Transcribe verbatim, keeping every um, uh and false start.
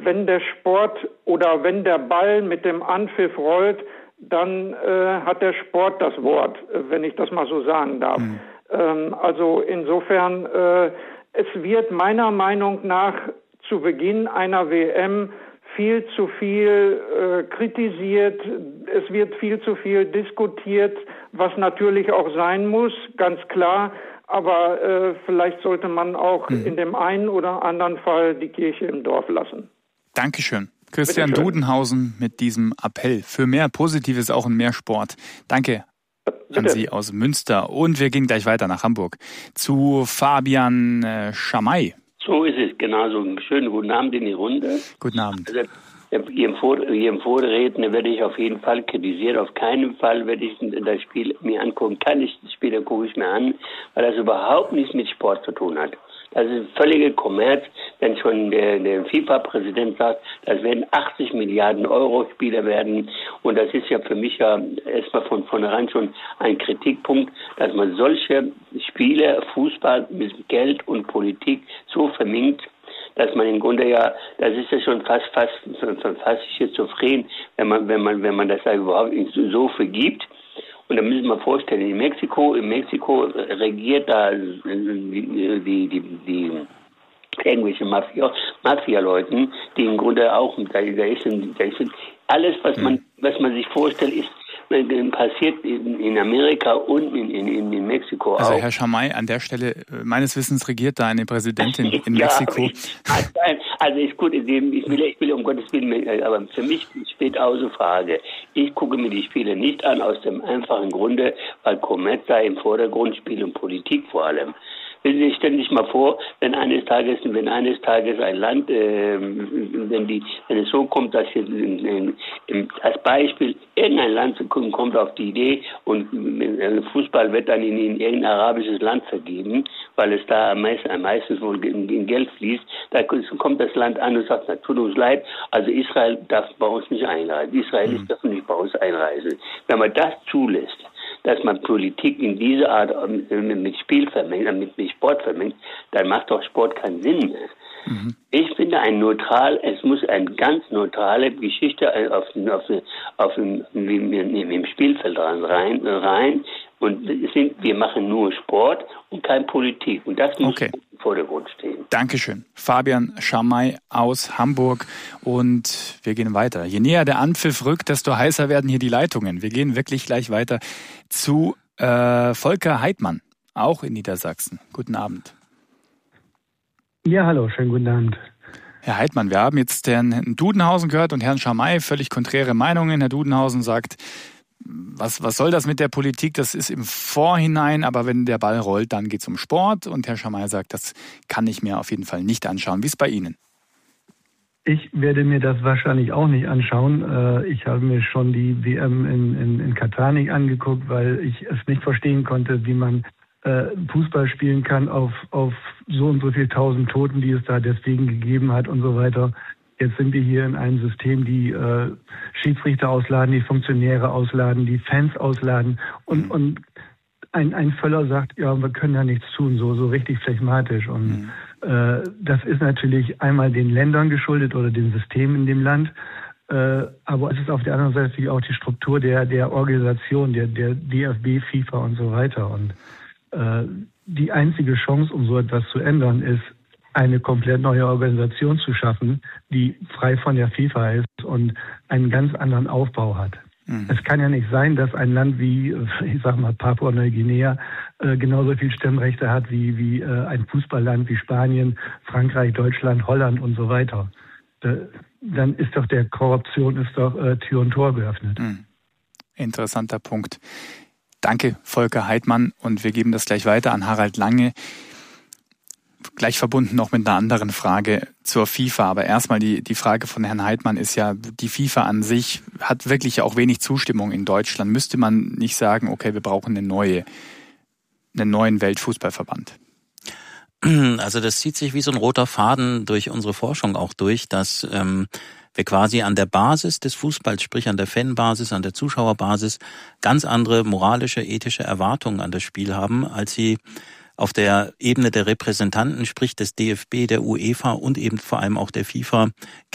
wenn der Sport oder wenn der Ball mit dem Anpfiff rollt, dann äh, hat der Sport das Wort, wenn ich das mal so sagen darf. Mhm. Ähm, also insofern, äh, es wird meiner Meinung nach zu Beginn einer W M viel zu viel äh, kritisiert, es wird viel zu viel diskutiert, was natürlich auch sein muss, ganz klar, aber äh, vielleicht sollte man auch mhm. in dem einen oder anderen Fall die Kirche im Dorf lassen. Dankeschön. Christian Dudenhausen mit diesem Appell für mehr Positives auch und mehr Sport. Danke Bitte. An Sie aus Münster. Und wir gehen gleich weiter nach Hamburg zu Fabian äh, Schamay. So ist es, genau so. Einen schönen guten Abend in die Runde. Guten Abend. Also, Ihrem, Vor- Ihrem Vorredner werde ich auf jeden Fall kritisieren. Auf keinen Fall werde ich das Spiel mir angucken. Keine Spiele gucke ich mir an, weil das überhaupt nichts mit Sport zu tun hat. Das ist ein völliger Kommerz, wenn schon der, der FIFA-Präsident sagt, das werden achtzig Milliarden Euro Spiele werden. Und das ist ja für mich ja erstmal von vornherein schon ein Kritikpunkt, dass man solche Spiele, Fußball mit Geld und Politik so vermengt, dass man im Grunde ja, das ist ja schon fast, fast, fast schizophren, wenn man, wenn man, wenn man das da überhaupt so vergibt. Und da müssen wir vorstellen, in Mexiko, in Mexiko regiert da die, die, die, die irgendwelche Mafia, Mafia-Leuten, die im Grunde auch, da, da ist, da ist alles, was man, was man sich vorstellt, ist, passiert in, in Amerika und in, in, in Mexiko also auch. Also Herr Schamay, an der Stelle, meines Wissens regiert da eine Präsidentin in ja, Mexiko. Ich, also ist gut, ich will, ich will um Gottes Willen, aber für mich steht außer Frage, ich gucke mir die Spiele nicht an, aus dem einfachen Grunde, weil Kommerz da im Vordergrund spielt und Politik vor allem. Stellen Sie ständig mal vor, wenn eines Tages, wenn eines Tages ein Land, äh, wenn die, wenn es so kommt, dass hier in, in, als Beispiel irgendein Land kommt auf die Idee und Fußball wird dann in, in irgendein arabisches Land vergeben, weil es da am meisten, am meisten wohl in, in Geld fließt, da kommt das Land an und sagt, na, tut uns leid, also Israel darf bei uns nicht einreisen, Israelis mhm. dürfen nicht bei uns einreisen. Wenn man das zulässt, dass man Politik in dieser Art mit Spiel vermengt, mit, mit Sport vermengt, dann macht doch Sport keinen Sinn mehr. Mhm. Ich finde ein neutral, es muss eine ganz neutrale Geschichte auf, auf, auf dem, im Spielfeld rein, rein und sind, wir machen nur Sport und keine Politik und das muss okay. im Vordergrund stehen. Dankeschön. Fabian Schamay aus Hamburg und wir gehen weiter. Je näher der Anpfiff rückt, desto heißer werden hier die Leitungen. Wir gehen wirklich gleich weiter zu äh, Volker Heidmann, auch in Niedersachsen. Guten Abend. Ja, hallo, schönen guten Abend. Herr Heidmann, wir haben jetzt Herrn Dudenhausen gehört und Herrn Schamay, völlig konträre Meinungen. Herr Dudenhausen sagt, was, was soll das mit der Politik? Das ist im Vorhinein, aber wenn der Ball rollt, dann geht es um Sport. Und Herr Schamay sagt, das kann ich mir auf jeden Fall nicht anschauen. Wie ist es bei Ihnen? Ich werde mir das wahrscheinlich auch nicht anschauen. Ich habe mir schon die W M in, in, in Katar nicht angeguckt, weil ich es nicht verstehen konnte, wie man Fußball spielen kann auf, auf so und so viel tausend Toten, die es da deswegen gegeben hat und so weiter. Jetzt sind wir hier in einem System, die äh, Schiedsrichter ausladen, die Funktionäre ausladen, die Fans ausladen und, mhm. und ein, ein Völler sagt, ja, wir können ja nichts tun, so, so richtig phlegmatisch. Und mhm. äh, das ist natürlich einmal den Ländern geschuldet oder dem System in dem Land. Äh, aber es ist auf der anderen Seite natürlich auch die Struktur der, der Organisation, der, der D F B, FIFA und so weiter. Und die einzige Chance, um so etwas zu ändern, ist, eine komplett neue Organisation zu schaffen, die frei von der FIFA ist und einen ganz anderen Aufbau hat. Mhm. Es kann ja nicht sein, dass ein Land wie, ich sag mal, Papua-Neuguinea äh, genauso viel Stimmrechte hat wie, wie äh, ein Fußballland wie Spanien, Frankreich, Deutschland, Holland und so weiter. Da, dann ist doch der Korruption ist doch äh, Tür und Tor geöffnet. Mhm. Interessanter Punkt. Danke, Volker Heidmann. Und wir geben das gleich weiter an Harald Lange. Gleich verbunden noch mit einer anderen Frage zur FIFA. Aber erstmal die, die Frage von Herrn Heidmann ist ja, die FIFA an sich hat wirklich auch wenig Zustimmung in Deutschland. Müsste man nicht sagen, okay, wir brauchen eine neue, einen neuen Weltfußballverband? Also das zieht sich wie so ein roter Faden durch unsere Forschung auch durch, dass ähm, wir quasi an der Basis des Fußballs, sprich an der Fanbasis, an der Zuschauerbasis, ganz andere moralische, ethische Erwartungen an das Spiel haben, als sie auf der Ebene der Repräsentanten, sprich des D F B, der UEFA und eben vor allem auch der FIFA